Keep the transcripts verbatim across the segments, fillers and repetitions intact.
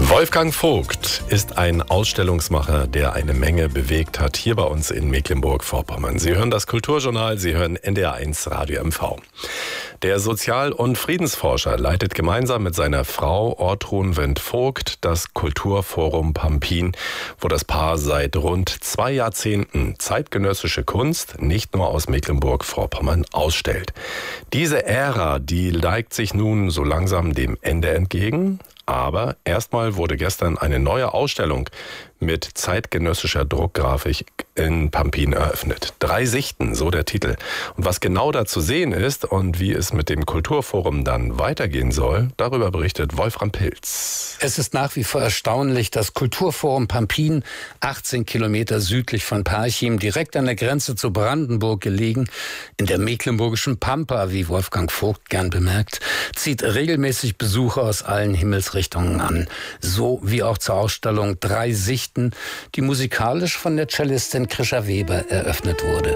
Wolfgang Vogt ist ein Ausstellungsmacher, der eine Menge bewegt hat, hier bei uns in Mecklenburg-Vorpommern. Sie hören das Kulturjournal, Sie hören N D R eins Radio M V. Der Sozial- und Friedensforscher leitet gemeinsam mit seiner Frau Ortrun Wendt-Vogt das Kulturforum Pampin, wo das Paar seit rund zwei Jahrzehnten zeitgenössische Kunst nicht nur aus Mecklenburg-Vorpommern ausstellt. Diese Ära, die neigt sich nun so langsam dem Ende entgegen. Aber erstmal wurde gestern eine neue Ausstellung mit zeitgenössischer Druckgrafik in Pampin eröffnet. Drei Sichten, so der Titel. Und was genau da zu sehen ist und wie es mit dem Kulturforum dann weitergehen soll, darüber berichtet Wolfram Pilz. Es ist nach wie vor erstaunlich, das Kulturforum Pampin, achtzehn Kilometer südlich von Parchim, direkt an der Grenze zu Brandenburg gelegen, in der mecklenburgischen Pampa, wie Wolfgang Vogt gern bemerkt, zieht regelmäßig Besucher aus allen Himmelsrichtungen an. So wie auch zur Ausstellung Drei Sichten, die musikalisch von der Cellistin Krischa Weber eröffnet wurde.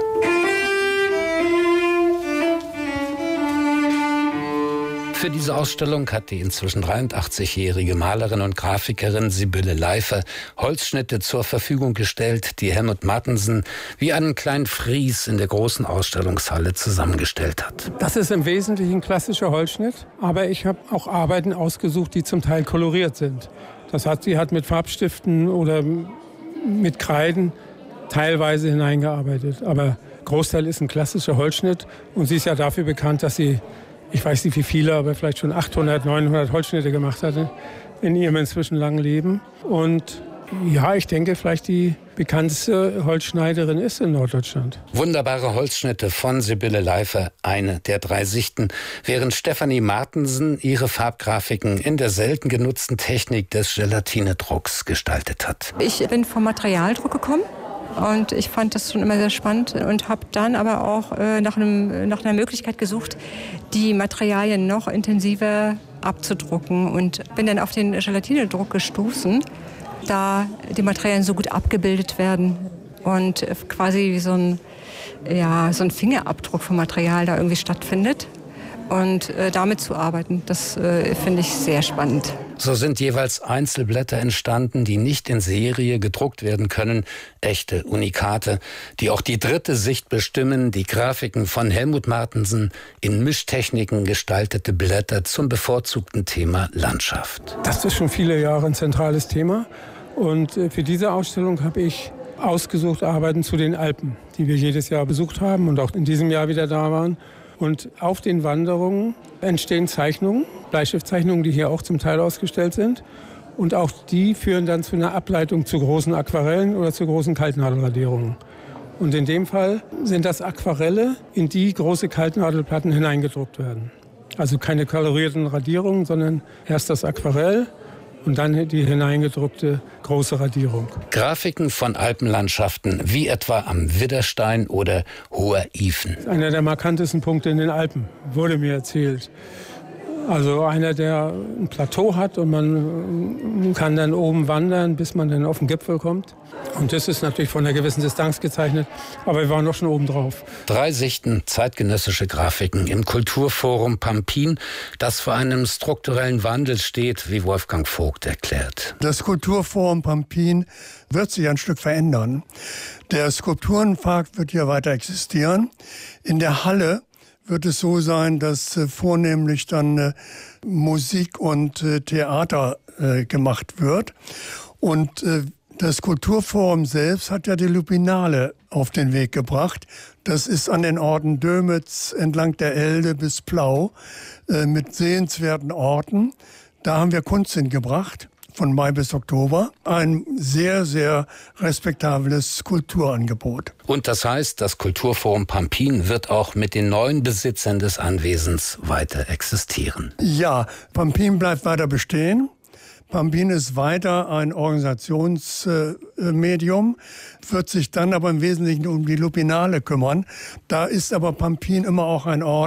Für diese Ausstellung hat die inzwischen dreiundachtzigjährige Malerin und Grafikerin Sibylle Leifer Holzschnitte zur Verfügung gestellt, die Helmut Martensen wie einen kleinen Fries in der großen Ausstellungshalle zusammengestellt hat. Das ist im Wesentlichen klassischer Holzschnitt, aber ich habe auch Arbeiten ausgesucht, die zum Teil koloriert sind. Das hat sie hat mit Farbstiften oder mit Kreiden teilweise hineingearbeitet, aber Großteil ist ein klassischer Holzschnitt und sie ist ja dafür bekannt, dass sie, ich weiß nicht wie viele, aber vielleicht schon achthundert, neunhundert Holzschnitte gemacht hatte in ihrem inzwischen langen Leben. Und ja, ich denke, vielleicht die bekannteste Holzschneiderin ist in Norddeutschland. Wunderbare Holzschnitte von Sibylle Leifer, eine der drei Sichten, während Stefanie Martensen ihre Farbgrafiken in der selten genutzten Technik des Gelatinedrucks gestaltet hat. Ich bin vom Materialdruck gekommen. Und ich fand das schon immer sehr spannend und habe dann aber auch äh, nach, einem, nach einer Möglichkeit gesucht, die Materialien noch intensiver abzudrucken. Und bin dann auf den Gelatinedruck gestoßen, da die Materialien so gut abgebildet werden und quasi wie so ein, ja, so ein Fingerabdruck vom Material da irgendwie stattfindet. Und äh, damit zu arbeiten, das äh, finde ich sehr spannend. So sind jeweils Einzelblätter entstanden, die nicht in Serie gedruckt werden können. Echte Unikate, die auch die dritte Sicht bestimmen. Die Grafiken von Helmut Martensen in Mischtechniken gestaltete Blätter zum bevorzugten Thema Landschaft. Das ist schon viele Jahre ein zentrales Thema. Und äh, für diese Ausstellung habe ich ausgesucht Arbeiten zu den Alpen, die wir jedes Jahr besucht haben und auch in diesem Jahr wieder da waren. Und auf den Wanderungen entstehen Zeichnungen, Bleistiftzeichnungen, die hier auch zum Teil ausgestellt sind. Und auch die führen dann zu einer Ableitung zu großen Aquarellen oder zu großen Kaltnadelradierungen. Und in dem Fall sind das Aquarelle, in die große Kaltnadelplatten hineingedruckt werden. Also keine kolorierten Radierungen, sondern erst das Aquarell und dann die hineingedruckte große Radierung. Grafiken von Alpenlandschaften, wie etwa am Widderstein oder Hoher Ifen. Einer der markantesten Punkte in den Alpen, wurde mir erzählt. Also einer, der ein Plateau hat und man kann dann oben wandern, bis man dann auf den Gipfel kommt. Und das ist natürlich von einer gewissen Distanz gezeichnet, aber wir waren doch schon oben drauf. Drei Sichten zeitgenössische Grafiken im Kulturforum Pampin, das vor einem strukturellen Wandel steht, wie Wolfgang Vogt erklärt. Das Kulturforum Pampin wird sich ein Stück verändern. Der Skulpturenpark wird hier weiter existieren. In der Halle wird es so sein, dass äh, vornehmlich dann äh, Musik und äh, Theater äh, gemacht wird. Und äh, das Kulturforum selbst hat ja die Lupinale auf den Weg gebracht. Das ist an den Orten Dömitz entlang der Elde bis Plau äh, mit sehenswerten Orten. Da haben wir Kunst hingebracht. Von Mai bis Oktober. Ein sehr, sehr respektables Kulturangebot. Und das heißt, das Kulturforum Pampin wird auch mit den neuen Besitzern des Anwesens weiter existieren. Ja, Pampin bleibt weiter bestehen. Pampin ist weiter ein Organisationsmedium, äh, wird sich dann aber im Wesentlichen um die Lupinale kümmern. Da ist aber Pampin immer auch ein Ort,